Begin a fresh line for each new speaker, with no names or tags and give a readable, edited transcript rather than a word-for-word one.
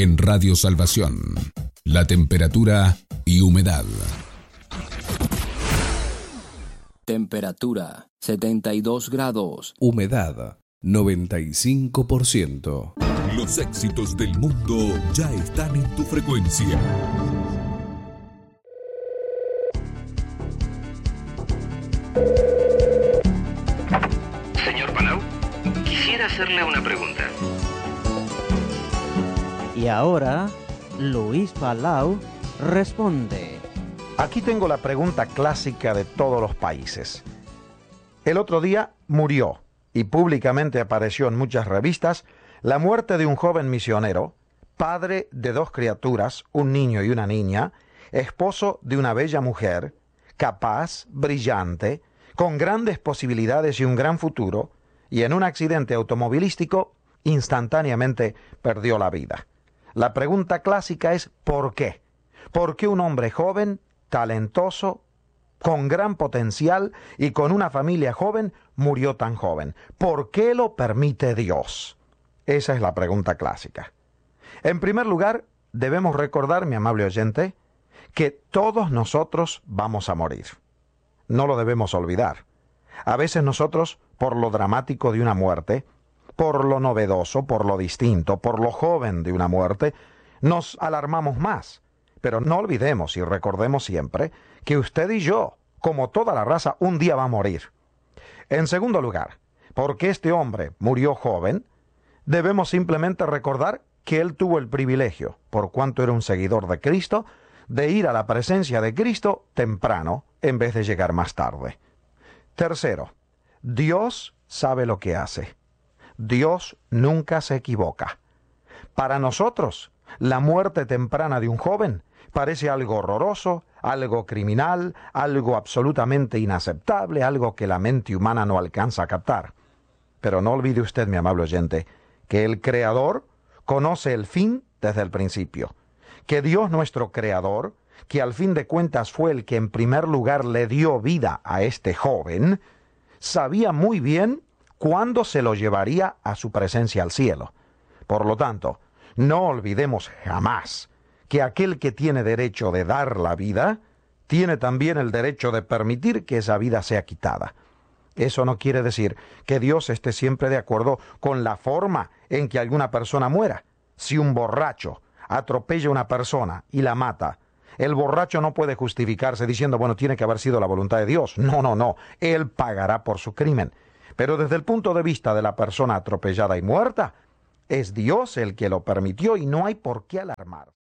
En Radio Salvación, la temperatura y humedad.
Temperatura 72 grados.
Humedad 95%.
Los éxitos del mundo ya están en tu frecuencia.
Señor Palau, quisiera hacerle una pregunta.
Y ahora, Luis Palau responde.
Aquí tengo la pregunta clásica de todos los países. El otro día murió, y públicamente apareció en muchas revistas, la muerte de un joven misionero, padre de 2 criaturas, un niño y una niña, esposo de una bella mujer, capaz, brillante, con grandes posibilidades y un gran futuro, y en un accidente automovilístico, instantáneamente perdió la vida. La pregunta clásica es ¿por qué? ¿Por qué un hombre joven, talentoso, con gran potencial y con una familia joven, murió tan joven? ¿Por qué lo permite Dios? Esa es la pregunta clásica. En primer lugar, debemos recordar, mi amable oyente, que todos nosotros vamos a morir. No lo debemos olvidar. A veces nosotros, por lo dramático de una muerte, por lo novedoso, por lo distinto, por lo joven de una muerte, nos alarmamos más. Pero no olvidemos y recordemos siempre que usted y yo, como toda la raza, un día va a morir. En segundo lugar, porque este hombre murió joven, debemos simplemente recordar que él tuvo el privilegio, por cuanto era un seguidor de Cristo, de ir a la presencia de Cristo temprano, en vez de llegar más tarde. Tercero, Dios sabe lo que hace. Dios nunca se equivoca. Para nosotros, la muerte temprana de un joven parece algo horroroso, algo criminal, algo absolutamente inaceptable, algo que la mente humana no alcanza a captar. Pero no olvide usted, mi amable oyente, que el Creador conoce el fin desde el principio. Que Dios nuestro Creador, que al fin de cuentas fue el que en primer lugar le dio vida a este joven, sabía muy bien cuándo se lo llevaría a su presencia al cielo. Por lo tanto, no olvidemos jamás que aquel que tiene derecho de dar la vida, tiene también el derecho de permitir que esa vida sea quitada. Eso no quiere decir que Dios esté siempre de acuerdo con la forma en que alguna persona muera. Si un borracho atropella a una persona y la mata, el borracho no puede justificarse diciendo, bueno, tiene que haber sido la voluntad de Dios. No. Él pagará por su crimen. Pero desde el punto de vista de la persona atropellada y muerta, es Dios el que lo permitió y no hay por qué alarmar.